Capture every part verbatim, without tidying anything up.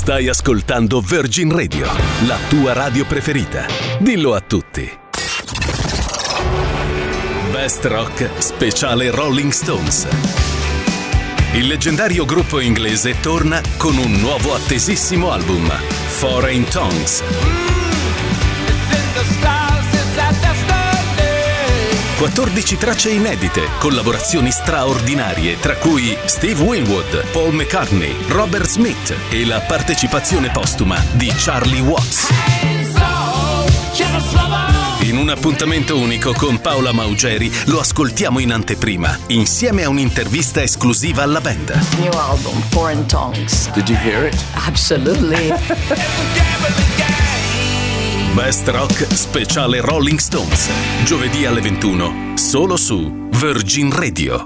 Stai ascoltando Virgin Radio, la tua radio preferita. Dillo a tutti. Best Rock speciale Rolling Stones. Il leggendario gruppo inglese torna con un nuovo attesissimo album, Foreign Tongues. quattordici tracce inedite, collaborazioni straordinarie, tra cui Steve Winwood, Paul McCartney, Robert Smith e la partecipazione postuma di Charlie Watts. In un appuntamento unico con Paola Maugeri lo ascoltiamo in anteprima, insieme a un'intervista esclusiva alla band. New album, Foreign Tongues. Did you hear it? Absolutely. Best Rock speciale Rolling Stones, giovedì alle ventuno, solo su Virgin Radio.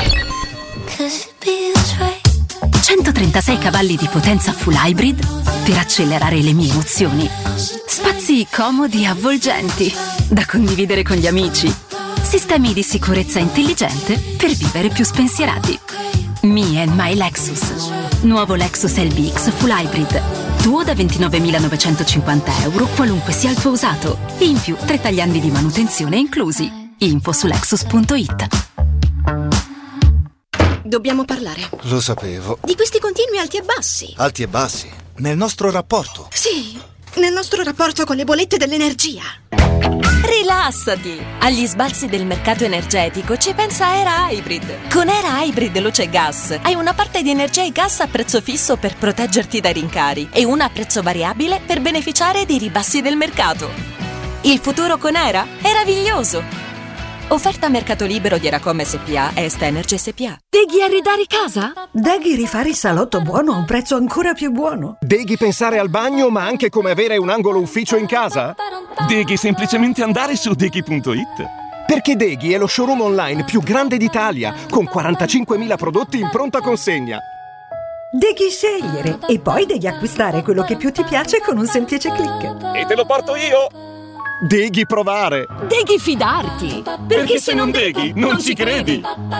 centotrentasei cavalli di potenza full hybrid per accelerare le mie emozioni. Spazi comodi e avvolgenti da condividere con gli amici. Sistemi di sicurezza intelligente per vivere più spensierati. Me and my Lexus. Nuovo Lexus L B X Full Hybrid. Tuo da ventinovemilanovecentocinquanta euro, qualunque sia il tuo usato. E in più tre tagliandi di manutenzione inclusi. Info su lexus punto it. Dobbiamo parlare. Lo sapevo. Di questi continui alti e bassi. Alti e bassi? Nel nostro rapporto? Sì, nel nostro rapporto con le bollette dell'energia. Rilassati! Agli sbalzi del mercato energetico ci pensa Era Hybrid. Con Era Hybrid Luce Gas hai una parte di energia e gas a prezzo fisso per proteggerti dai rincari e una a prezzo variabile per beneficiare dei ribassi del mercato. Il futuro con Era è meraviglioso! Offerta a mercato libero di Eracom S P A e Est Energy S P A. Deghi arredare casa? Deghi rifare il salotto buono a un prezzo ancora più buono? Deghi pensare al bagno ma anche come avere un angolo ufficio in casa? Deghi semplicemente andare su deghi punto it. Perché Deghi è lo showroom online più grande d'Italia, con quarantacinquemila prodotti in pronta consegna. Deghi scegliere e poi devi acquistare quello che più ti piace con un semplice click. E te lo porto io! Deghi provare! Deghi fidarti! Perché, Perché se non deghi, non, non ci credi!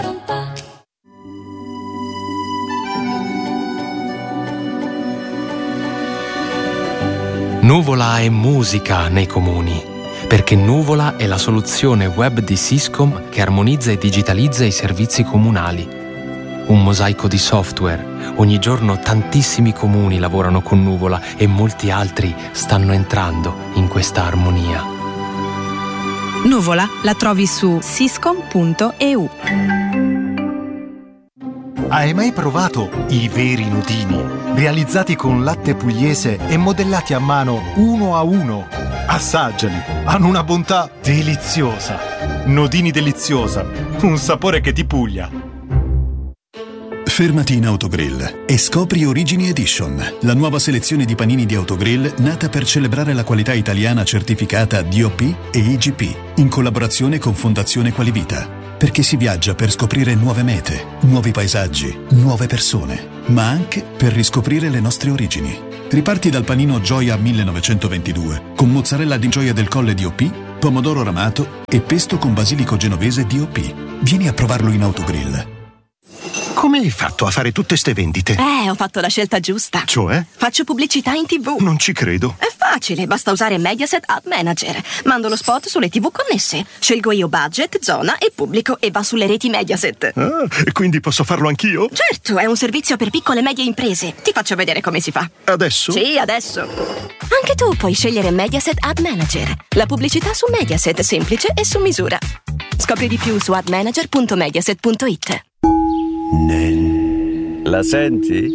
Nuvola è musica nei comuni, perché Nuvola è la soluzione web di Syscom che armonizza e digitalizza i servizi comunali. Un mosaico di software. Ogni giorno tantissimi comuni lavorano con Nuvola e molti altri stanno entrando in questa armonia. Nuvola la trovi su syscom punto e u. Hai mai provato i veri nudini? Realizzati con latte pugliese e modellati a mano uno a uno. Assaggiali, hanno una bontà deliziosa. Nodini deliziosa, un sapore che ti puglia. Fermati in Autogrill e scopri Origini Edition, la nuova selezione di panini di Autogrill nata per celebrare la qualità italiana certificata D O P e I G P, in collaborazione con Fondazione Qualivita. Perché si viaggia per scoprire nuove mete, nuovi paesaggi, nuove persone, ma anche per riscoprire le nostre origini. Riparti dal panino Gioia millenovecentoventidue, con mozzarella di Gioia del Colle D O P, pomodoro ramato e pesto con basilico genovese D O P. Vieni a provarlo in Autogrill. Come hai fatto a fare tutte ste vendite? Eh, ho fatto la scelta giusta. Cioè? Faccio pubblicità in tivù. Non ci credo. È facile, basta usare Mediaset Ad Manager. Mando lo spot sulle tivù connesse. Scelgo io budget, zona e pubblico e va sulle reti Mediaset. Ah, quindi posso farlo anch'io? Certo, è un servizio per piccole e medie imprese. Ti faccio vedere come si fa. Adesso? Sì, adesso. Anche tu puoi scegliere Mediaset Ad Manager. La pubblicità su Mediaset, semplice e su misura. Scopri di più su ad manager punto mediaset punto it. Nen. La senti?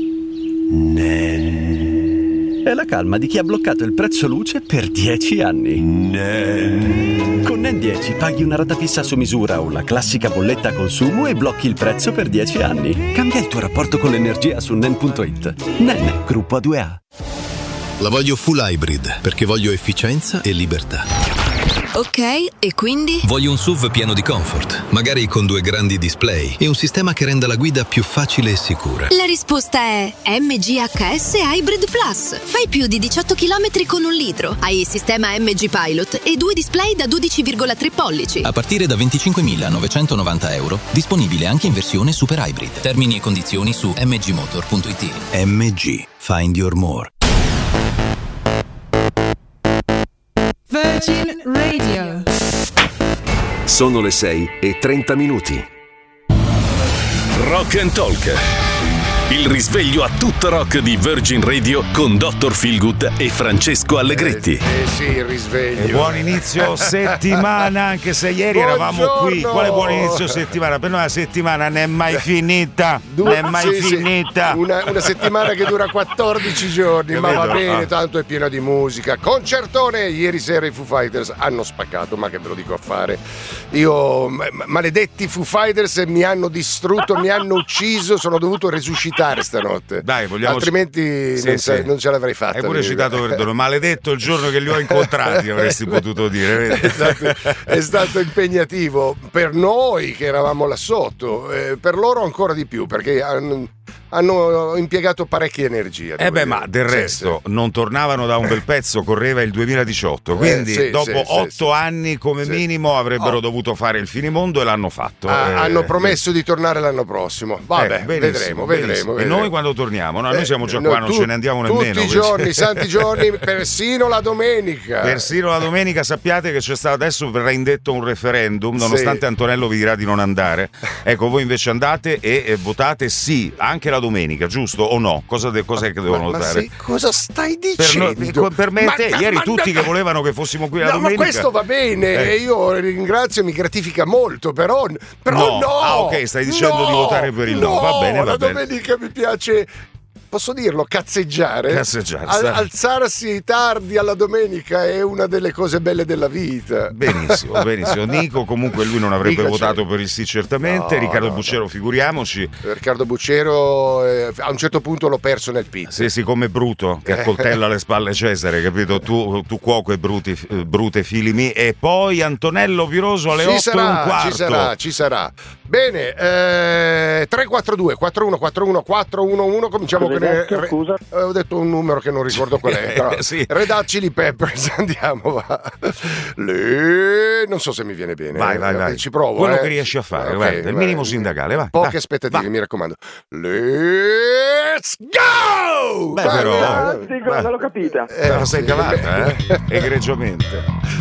Nen. È la calma di chi ha bloccato il prezzo luce per dieci anni. Nen. Con Nen dieci paghi una rata fissa su misura o la classica bolletta a consumo e blocchi il prezzo per dieci anni. Cambia il tuo rapporto con l'energia su nen punto it. Nen, gruppo A due A. La voglio full hybrid perché voglio efficienza e libertà. Ok, e quindi? Voglio un S U V pieno di comfort, magari con due grandi display e un sistema che renda la guida più facile e sicura. La risposta è M G H S Hybrid Plus. Fai più di diciotto chilometri con un litro. Hai il sistema M G Pilot e due display da dodici virgola tre pollici. A partire da venticinquemilanovecentonovanta euro, disponibile anche in versione Super Hybrid. Termini e condizioni su m g motor punto it. M G Find your more. Virgin Radio. Sono le sei e trenta minuti. Rock and Talk. Il risveglio a tutto rock di Virgin Radio con dottor Feelgood e Francesco Allegretti. Eh, eh sì, il risveglio. E buon inizio settimana, anche se ieri Buongiorno. eravamo qui. Quale buon inizio settimana? Per noi la settimana non è mai finita. Du- non è mai sì, finita. Sì. Una, una settimana che dura quattordici giorni, ma va bene, tanto è piena di musica. Concertone, ieri sera i Foo Fighters hanno spaccato, ma che ve lo dico a fare. Io, maledetti Foo Fighters, mi hanno distrutto, mi hanno ucciso, sono dovuto resuscitare stanotte. Dai, vogliamo... altrimenti sì, non, sì. non ce l'avrei fatta. Hai pure citato Perdono, maledetto il giorno che li ho incontrati, avresti potuto dire, vedi? È stato, è stato impegnativo per noi che eravamo là sotto, eh, per loro ancora di più, perché hanno, hanno impiegato parecchia energia. Eh beh, dire. ma del Sì, resto sì. non tornavano da un bel pezzo, correva il duemiladiciotto, quindi eh, sì, dopo sì, otto sì, anni come sì. minimo avrebbero oh. dovuto fare il finimondo e l'hanno fatto. Ah, eh, hanno promesso eh. di tornare l'anno prossimo. Vabbè, eh, vedremo, vedremo, vedremo. E noi quando torniamo? No, noi siamo già eh, qua, no, non tu, ce ne andiamo tutti nemmeno. Tutti i giorni, i santi giorni, persino la domenica. Persino la domenica, sappiate che c'è stato, adesso verrà indetto un referendum, nonostante sì. Antonello vi dirà di non andare. Ecco, voi invece andate e, e votate sì, anche la domenica, giusto o no? Cosa de, cos'è che devono ma, votare? Ma sì, cosa stai dicendo? Per, no, per me e te, ma, ieri ma, tutti ma, che volevano che fossimo qui la no, domenica. Ma questo va bene, eh. io ringrazio, mi gratifica molto, però, però no. no. Ah, ok, stai dicendo no, di votare per il no, no va bene, va la bene. domenica mi piace... Posso dirlo, cazzeggiare? Cazzeggiare Al, alzarsi tardi alla domenica è una delle cose belle della vita. Benissimo, benissimo. Nico comunque lui non avrebbe Nico votato c'è. per il sì certamente. No, Riccardo no, Bucero, no. figuriamoci. Riccardo Bucero eh, a un certo punto l'ho perso nel pit. Sì, sì, come Bruto che accoltella alle spalle Cesare, capito? Tu, tu cuoco e bruti, brute filimi. E poi Antonello Piroso alle ci otto sarà, e un quarto. Ci sarà, ci sarà. Bene, eh, tre quattro due quattro uno quattro uno quattro uno uno, cominciamo con Re, scusa. Eh, ho detto un numero che non ricordo qual è. Però, sì. Red Hot Chili Peppers, andiamo, va. Le... Non so se mi viene bene. Vai, vai, vai. Ci provo. Quello eh. che riesci a fare, okay, guarda, il vai. minimo sindacale, vai. Poche vai. aspettative, vai. mi raccomando. Let's go! Beh, vai, però, ah, sì, non l'ho capita. Eh, la sei cavata, eh? Egregiamente.